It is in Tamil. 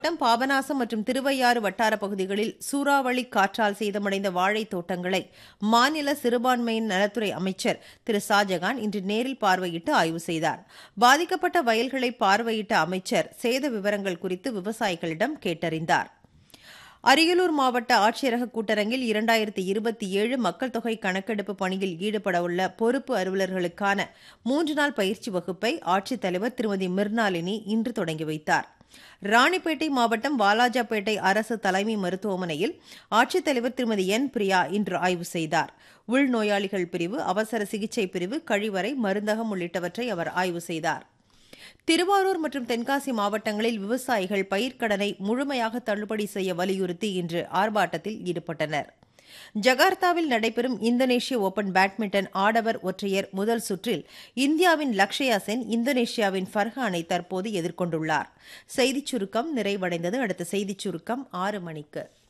பாபநாசம் மற்றும் திருவையாறு வட்டார பகுதிகளில் சூறாவளி காற்றால் சேதமடைந்த வாழைத் தோட்டங்களை மாநில சிறுபான்மையின் நலத்துறை அமைச்சர் திரு ஷாஜகான் இன்று நேரில் பார்வையிட்டு ஆய்வு செய்தார். பாதிக்கப்பட்ட வயல்களை பார்வையிட்ட அமைச்சர் சேத விவரங்கள் குறித்து விவசாயிகளிடம் கேட்டறிந்தார். அரியலூர் மாவட்ட ஆட்சியரக கூட்டரங்கில் 2027 மக்கள் தொகை கணக்கெடுப்பு பணியில் ஈடுபடவுள்ள பொறுப்பு அலுவலர்களுக்கான 3 நாள் பயிற்சி வகுப்பை ஆட்சித்தலைவர் திருமதி மிர்னாலினி இன்று தொடங்கி வைத்தார். ராணிப்பேட்டை மாவட்டம் வாலாஜாபேட்டை அரசு தலைமை மருத்துவமனையில் ஆட்சித்தலைவர் திருமதி என் பிரியா இன்று ஆய்வு செய்தார். உள்நோயாளிகள் பிரிவு, அவசர சிகிச்சை பிரிவு, கழிவறை, மருந்தகம் உள்ளிட்டவற்றை அவர் ஆய்வு செய்தார். திருவாரூர் மற்றும் தென்காசி மாவட்டங்களில் விவசாயிகள் பயிர்க்கடனை முழுமையாக தள்ளுபடி செய்ய வலியுறுத்தி இன்று ஆர்ப்பாட்டத்தில் ஈடுபட்டனர். ஜகார்த்தாவில் நடைபெறும் இந்தோனேஷிய ஓபன் பேட்மிண்டன் ஆடவர் ஒற்றையர் முதல் சுற்றில் இந்தியாவின் லக்ஷயா சென் இந்தோனேஷியாவின் ஃபர்ஹானை தற்போது எதிர்கொண்டுள்ளார். செய்திச் சுருக்கம் நிறைவடைந்தது. அடுத்த செய்திச் சுருக்கம் 6 மணிக்கு.